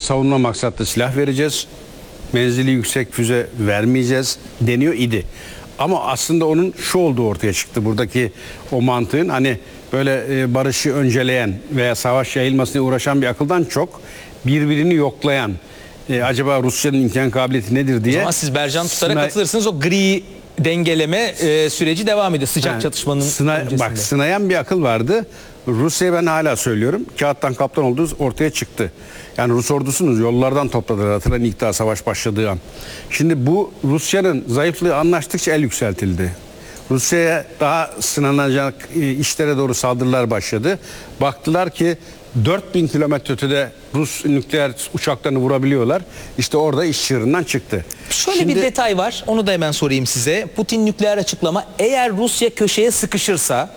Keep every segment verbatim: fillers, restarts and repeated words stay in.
savunma maksatlı silah vereceğiz. Menzili yüksek füze vermeyeceğiz deniyor idi. Ama aslında onun şu olduğu ortaya çıktı. Buradaki o mantığın hani böyle e, barışı önceleyen veya savaş yayılmasına uğraşan bir akıldan çok birbirini yoklayan, e, acaba Rusya'nın imkan kabiliyeti nedir diye. Ama siz Bercan Tutar'a Sınay... katılırsınız, o gri dengeleme e, süreci devam ediyor sıcak yani, çatışmanın sına... öncesinde. Bak, sınayan bir akıl vardı. Rusya'ya ben hala söylüyorum, kağıttan kaptan olduğu ortaya çıktı. Yani Rus ordusunu yollardan topladılar, hatırlayın ilk daha savaş başladığı an. Şimdi bu Rusya'nın zayıflığı anlaştıkça el yükseltildi. Rusya'ya daha sınanacak işlere doğru saldırılar başladı. Baktılar ki dört bin kilometre ötede Rus nükleer uçaklarını vurabiliyorlar. İşte orada iş çığırından çıktı. Şöyle Şimdi, bir detay var, onu da hemen sorayım size. Putin nükleer açıklama, eğer Rusya köşeye sıkışırsa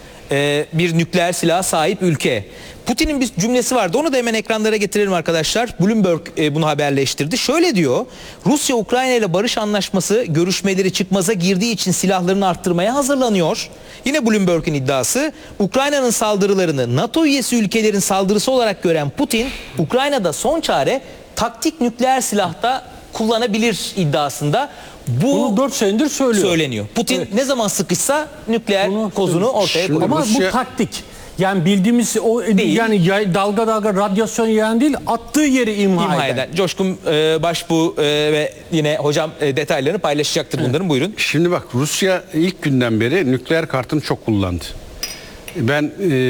e, bir nükleer silaha sahip ülke. Putin'in bir cümlesi vardı, onu da hemen ekranlara getirelim arkadaşlar. Bloomberg e, bunu haberleştirdi. Şöyle diyor: Rusya Ukrayna ile barış anlaşması görüşmeleri çıkmaza girdiği için silahlarını arttırmaya hazırlanıyor. Yine Bloomberg'in iddiası, Ukrayna'nın saldırılarını NATO üyesi ülkelerin saldırısı olarak gören Putin, Ukrayna'da son çare taktik nükleer silahta kullanabilir iddiasında. Bu Bunu dört senedir söylüyor. Söyleniyor. Putin Evet. ne zaman sıkışsa nükleer Bunu kozunu ortaya koyuyor. Ama Rusya... bu taktik. Yani bildiğimiz o Değil. yani yay, dalga dalga radyasyon yayan değil, attığı yeri imha, İmha eden. eden. Coşkun e, Başbuğ e, ve yine hocam e, detaylarını paylaşacaktır bunların. Evet. Buyurun. Şimdi bak, Rusya ilk günden beri nükleer kartını çok kullandı. Ben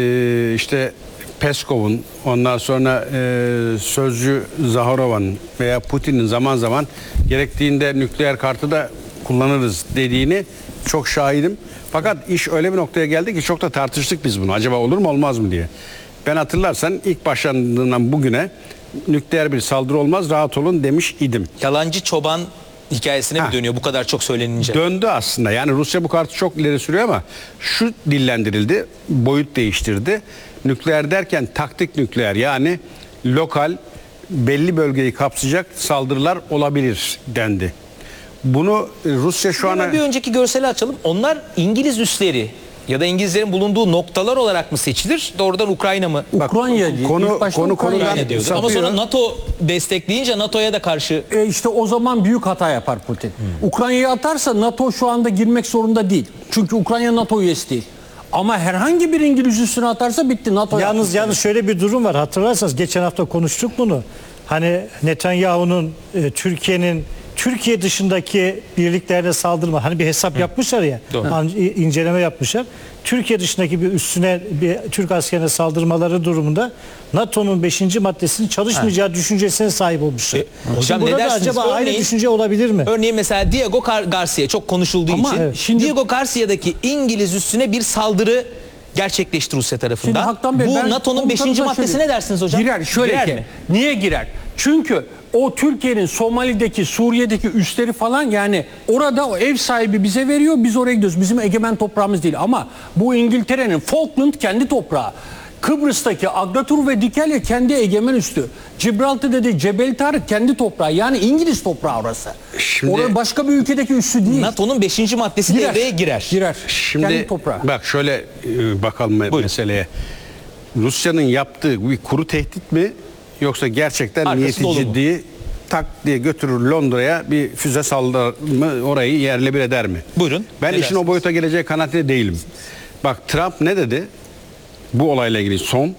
e, işte Peskov'un, ondan sonra e, sözcü Zaharova'nın veya Putin'in zaman zaman gerektiğinde nükleer kartı da kullanırız dediğini çok şahidim. Fakat iş öyle bir noktaya geldi ki çok da tartıştık biz bunu. Acaba olur mu olmaz mı diye. Ben hatırlarsan ilk başlandığından bugüne nükleer bir saldırı olmaz, rahat olun demiş idim. Yalancı çoban hikayesine Ha. mi dönüyor bu kadar çok söylenince? Döndü aslında. Yani Rusya bu kartı çok ileri sürüyor ama şu dillendirildi, boyut değiştirdi. Nükleer derken taktik nükleer, yani lokal, belli bölgeyi kapsayacak saldırılar olabilir dendi. Bunu Rusya şu Hemen ana... bir önceki görseli açalım. Onlar İngiliz üsleri ya da İngilizlerin bulunduğu noktalar olarak mı seçilir? Doğrudan Ukrayna mı? Ukrayna değil. konu- İlk başta konu Ukrayna konudan- Ukrayna diyordu. sapıyor. Ama sonra NATO destekleyince NATO'ya da karşı... E işte o zaman büyük hata yapar Putin. Hmm. Ukrayna'yı atarsa NATO şu anda girmek zorunda değil. Çünkü Ukrayna NATO üyesi değil. Ama herhangi bir İngiliz üstüne atarsa bitti. NATO Yalnız yaptı. yalnız şöyle bir durum var. Hatırlarsanız geçen hafta konuştuk bunu. Hani Netanyahu'nun e, Türkiye'nin Türkiye dışındaki birliklerine saldırma, hani bir hesap Hı. yapmışlar ya, an, inceleme yapmışlar. Türkiye dışındaki bir üstüne bir Türk askerine saldırmaları durumunda NATO'nun beşinci maddesinin çalışmayacağı ha. düşüncesine sahip olmuşlar. E, hocam burada ne dersiniz? acaba Örneğin, aynı düşünce olabilir mi? Örneğin mesela Diego Gar- Garcia çok konuşulduğu Ama için evet, şimdi, Diego Garcia'daki İngiliz üssüne bir saldırı gerçekleşti Rusya tarafından. Bey, bu NATO'nun beşinci maddesi ne dersiniz hocam? Girer. Şöyle girer ki. mi? Niye girer? Çünkü o Türkiye'nin Somali'deki, Suriye'deki üsleri falan, yani orada o ev sahibi bize veriyor, biz oraya gidiyoruz. Bizim egemen toprağımız değil. Ama bu İngiltere'nin Falkland kendi toprağı. Kıbrıs'taki Agnatur ve Dikelya kendi egemen üstü. Gibraltar'da de Cebel Tarık kendi toprağı. Yani İngiliz toprağı orası. Şimdi, orada başka bir ülkedeki üssü değil. NATO'nun beşinci maddesi girer. devreye girer. Girer. Şimdi kendi toprağı. bak şöyle e, bakalım Buyurun. meseleye. Rusya'nın yaptığı bir kuru tehdit mi, yoksa gerçekten Arkası niyeti dolu mu? ciddi, tak diye götürür Londra'ya bir füze saldırır mı, orayı yerle bir eder mi? Buyurun. Ben Ne işin dersiniz? o boyuta geleceği kanaatinde değilim. Bak, Trump ne dedi? Bu olayla ilgili son.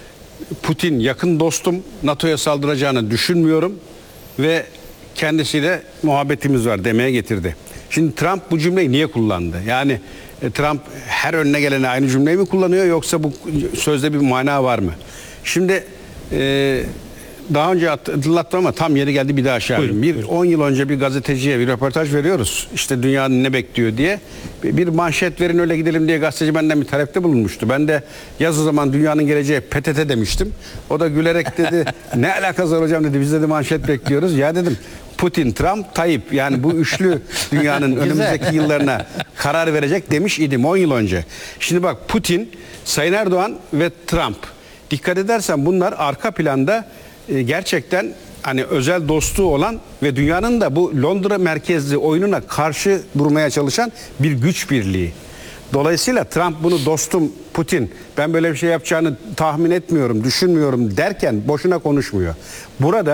Putin yakın dostum, NATO'ya saldıracağını düşünmüyorum ve kendisiyle muhabbetimiz var demeye getirdi. Şimdi Trump bu cümleyi niye kullandı? Yani e, Trump her önüne gelene aynı cümleyi mi kullanıyor, yoksa bu sözde bir mana var mı? Şimdi e, daha önce hatırlattım ama tam yeri geldi bir daha aşağı. Buyurun, bir buyurun. on yıl önce bir gazeteciye bir röportaj veriyoruz. İşte dünyanın ne bekliyor diye. Bir manşet verin öyle gidelim diye gazeteci benden bir talepte bulunmuştu. Ben de yaz o zaman dünyanın geleceği P T T demiştim. O da gülerek dedi ne alakası var hocam dedi. Biz dedi manşet bekliyoruz. Ya dedim, Putin, Trump, Tayyip, yani bu üçlü dünyanın önümüzdeki yıllarına karar verecek demiş idim on yıl önce. Şimdi bak, Putin, Sayın Erdoğan ve Trump. Dikkat edersen bunlar arka planda e, gerçekten hani özel dostluğu olan ve dünyanın da bu Londra merkezli oyununa karşı durmaya çalışan bir güç birliği. Dolayısıyla Trump bunu dostum Putin, ben böyle bir şey yapacağını tahmin etmiyorum, düşünmüyorum derken boşuna konuşmuyor. Burada